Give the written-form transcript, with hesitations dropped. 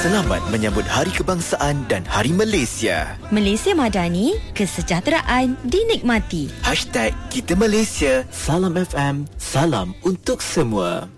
Selamat menyambut Hari Kebangsaan dan Hari Malaysia. Malaysia Madani, kesejahteraan dinikmati. #Kita Malaysia. Salam FM, salam untuk semua.